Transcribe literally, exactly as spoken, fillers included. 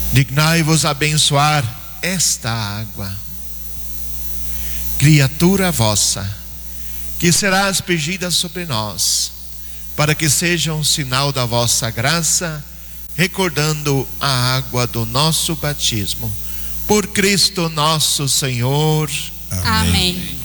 Dignai-vos abençoar esta água, criatura vossa, que será aspergida sobre nós, para que seja um sinal da vossa graça, recordando a água do nosso batismo. Por Cristo nosso Senhor. Amém. Amém.